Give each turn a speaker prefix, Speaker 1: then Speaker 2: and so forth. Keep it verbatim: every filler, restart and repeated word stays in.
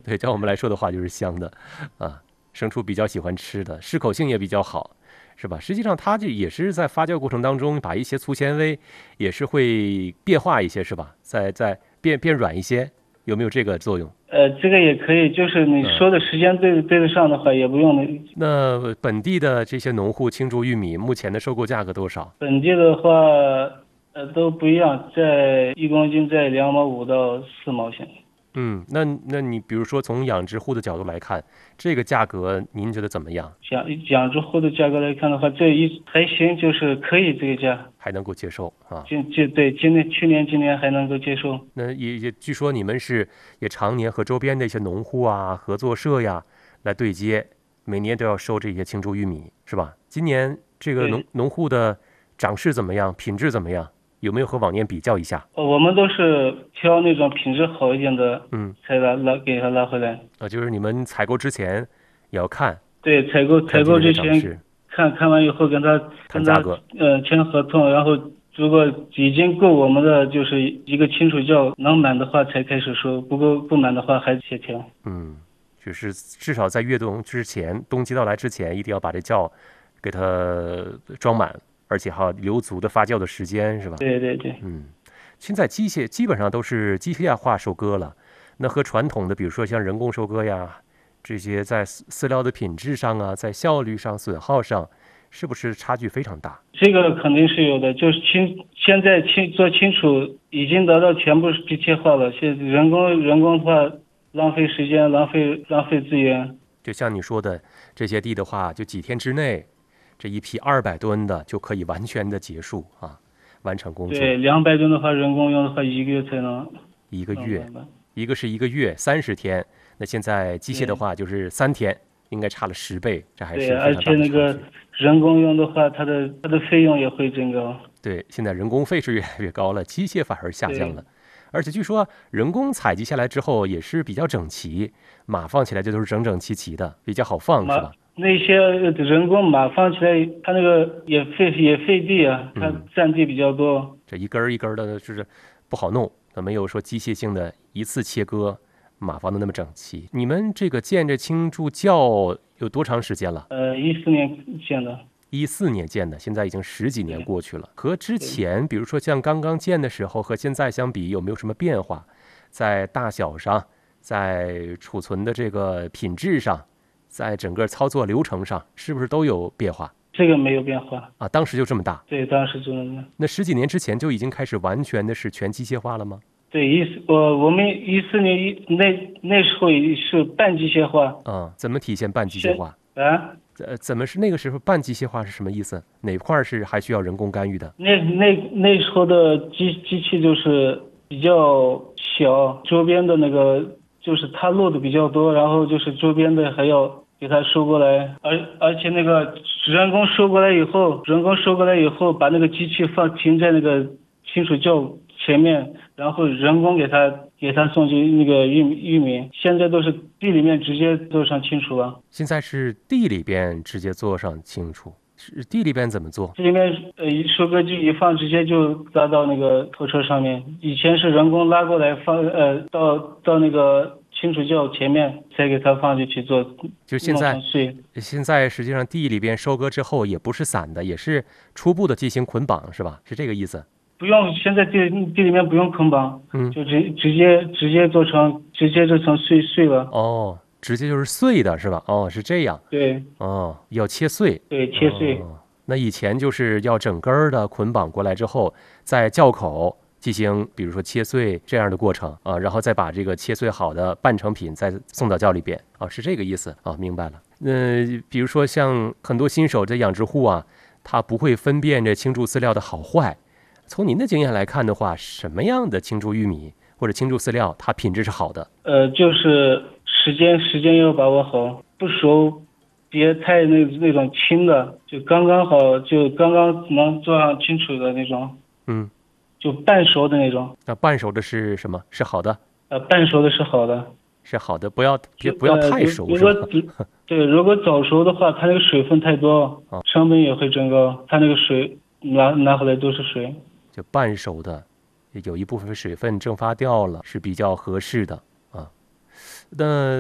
Speaker 1: 对，叫我们来说的话就是香的啊。牲畜比较喜欢吃的，适口性也比较好，是吧？实际上它这也是在发酵过程当中，把一些粗纤维也是会变化一些，是吧？再再变变软一些，有没有这个作用？
Speaker 2: 呃，这个也可以，就是你说的时间对对得上的话，也不用那。
Speaker 1: 那本地的这些农户青竹玉米目前的收购价格多少？
Speaker 2: 本地的话，呃，都不一样，在一公斤在两毛五到四毛钱。
Speaker 1: 嗯，那那你比如说从养殖户的角度来看，这个价格您觉得怎么样？
Speaker 2: 养养殖户的价格来看的话，这一还行，就是可以这个价，
Speaker 1: 还能够接受啊。
Speaker 2: 今今对今年去年今年还能够接受。
Speaker 1: 那也也据说你们是也常年和周边的一些农户啊、合作社呀来对接，每年都要收这些青竹玉米，是吧？今年这个农农户的长势怎么样？品质怎么样？有没有和往年比较一下？
Speaker 2: 我们都是挑那种品质好一点的，
Speaker 1: 嗯，
Speaker 2: 才拉拉给他拉回来。
Speaker 1: 啊，就是你们采购之前也要看，
Speaker 2: 对，采购采购之前看看完以后跟他跟他呃签合同，然后如果已经够我们的就是一个清楚叫能满的话才开始收，不够不满的话还协调。
Speaker 1: 嗯，就是至少在越冬之前，冬季到来之前，一定要把这窖给它装满。而且还留足的发酵的时间，是吧？
Speaker 2: 对对对，
Speaker 1: 嗯，现在机械基本上都是机械化收割了，那和传统的，比如说像人工收割呀，这些在饲料的品质上啊，在效率上、损耗上，是不是差距非常大？
Speaker 2: 这个肯定是有的，就是清现在清做清楚已经达到全部机械化了，现在人工人工的话浪费时间、浪费浪费资源。
Speaker 1: 就像你说的，这些地的话，就几天之内。这一批二百吨的就可以完全的结束啊，完成工作。
Speaker 2: 对，两百吨的话，人工用的话一个月才能。
Speaker 1: 一个月，一个是一个月三十天，那现在机械的话就是三天，应该差了十倍，这还是
Speaker 2: 对，而且那个人工用的话，它的它的费用也会增高。
Speaker 1: 对，现在人工费是越来越高了，机械反而下降了。而且据说人工采集下来之后也是比较整齐，码放起来就都是整整齐齐的，比较好放，是吧？
Speaker 2: 那些人工码放起来，它那个也费也费地啊，它占地比较多。
Speaker 1: 嗯、这一根一根的，就是不好弄，它没有说机械性的一次切割，码放的那么整齐。你们这个建这青竹窖有多长时间了？
Speaker 2: 呃，一四年建的。
Speaker 1: 一四年建的，现在已经十几年过去了。和之前，比如说像刚刚建的时候和现在相比，有没有什么变化？在大小上，在储存的这个品质上，在整个操作流程上，是不是都有变化？
Speaker 2: 这个没有变化
Speaker 1: 啊，当时就这么大。
Speaker 2: 对，当时就这么大。
Speaker 1: 那十几年之前就已经开始完全的是全机械化了吗？
Speaker 2: 对，一四我我们一四年一那那时候是半机械化。
Speaker 1: 啊，怎么体现半机械化？
Speaker 2: 啊？
Speaker 1: 呃，怎么是那个时候半机械化是什么意思？哪块是还需要人工干预的？
Speaker 2: 那那那时候的机机器就是比较小，周边的那个就是它漏的比较多，然后就是周边的还要给它收过来，而而且那个人工收过来以后，人工收过来以后，把那个机器放停在那个清除窖前面，然后人工给它给它送进那个玉米玉米。现在都是地里面直接做上清除了。
Speaker 1: 现在是地里边直接做上清除，是地里边怎么做？
Speaker 2: 地里面呃收割机一放，直接就拉到那个拖车上面。以前是人工拉过来放，呃，到到那个清除窖前面才给它放进去做。
Speaker 1: 就现在，现在实际上地里边收割之后也不是散的，也是初步的进行捆绑，是吧？是这个意思？
Speaker 2: 不用，现在地地里面不用捆绑，
Speaker 1: 嗯，
Speaker 2: 就直直接直接做成直接做成碎碎了。
Speaker 1: 哦，直接就是碎的是吧？哦，是这样。
Speaker 2: 对。
Speaker 1: 哦，要切碎。
Speaker 2: 对，切碎。
Speaker 1: 哦，那以前就是要整根的捆绑过来之后，在窖口进行，比如说切碎这样的过程啊，然后再把这个切碎好的半成品再送到窖里边啊，是这个意思啊，明白了。那比如说像很多新手这养殖户啊，他不会分辨这青竹饲料的好坏。从您的经验来看的话，什么样的青竹玉米或者青竹饲料它品质是好的？
Speaker 2: 呃，就是时间时间要把握好，不熟别太那那种轻的，就刚刚好，就刚刚能做上清楚的那种。
Speaker 1: 嗯，
Speaker 2: 就半熟的那种。
Speaker 1: 那半熟的是什么？是好的？
Speaker 2: 呃，半熟的是好的，
Speaker 1: 是好的，不要别不要太熟。
Speaker 2: 呃、如果对，如果早熟的话，它那个水分太多，
Speaker 1: 哦、
Speaker 2: 成本也会增高。它那个水拿拿回来都是水。
Speaker 1: 就半熟的，有一部分水分蒸发掉了，是比较合适的啊。那